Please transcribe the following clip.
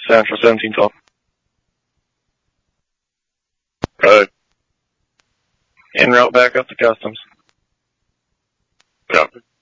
Central 1712. Right. En route back up to customs. Copy.